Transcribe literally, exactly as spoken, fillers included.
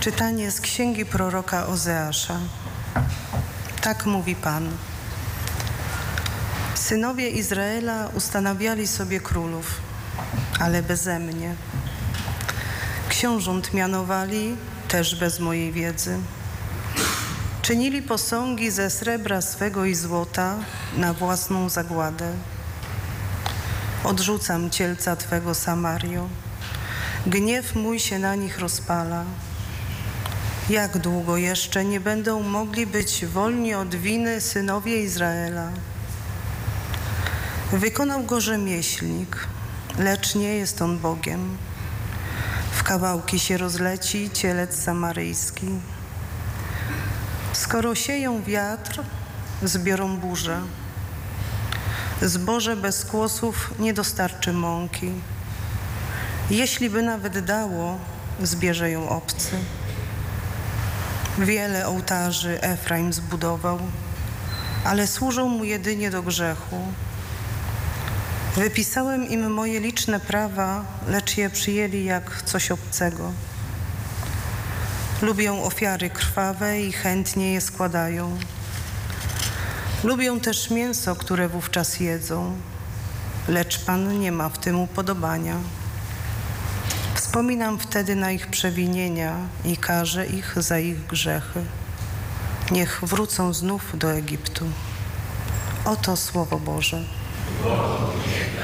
Czytanie z księgi proroka Ozeasza. Tak mówi Pan. Synowie Izraela ustanawiali sobie królów, ale beze mnie. Książąt mianowali też bez mojej wiedzy. Czynili posągi ze srebra swego i złota na własną zagładę. Odrzucam cielca Twego, Samario. Gniew mój się na nich rozpala. Jak długo jeszcze nie będą mogli być wolni od winy synowie Izraela? Wykonał go rzemieślnik, lecz nie jest on Bogiem. W kawałki się rozleci cielec samaryjski. Skoro sieją wiatr, zbiorą burzę. Zboże bez kłosów nie dostarczy mąki. Jeśli by nawet dało, zbierze ją obcy. Wiele ołtarzy Efraim zbudował, ale służą mu jedynie do grzechu. Wypisałem im moje liczne prawa, lecz je przyjęli jak coś obcego. Lubią ofiary krwawe i chętnie je składają. Lubią też mięso, które wówczas jedzą, lecz Pan nie ma w tym upodobania. Wspominam wtedy na ich przewinienia i karzę ich za ich grzechy. Niech wrócą znów do Egiptu. Oto Słowo Boże.